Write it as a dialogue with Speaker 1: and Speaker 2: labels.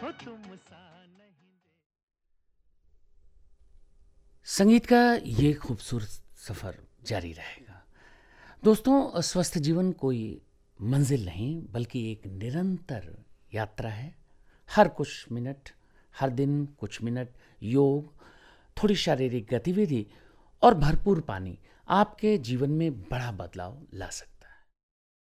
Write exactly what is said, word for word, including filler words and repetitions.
Speaker 1: संगीत का ये खूबसूरत सफ़र जारी रहेगा। दोस्तों, स्वस्थ जीवन कोई मंजिल नहीं बल्कि एक निरंतर यात्रा है। हर कुछ मिनट, हर दिन कुछ मिनट योग, थोड़ी शारीरिक गतिविधि और भरपूर पानी आपके जीवन में बड़ा बदलाव ला सकते हैं।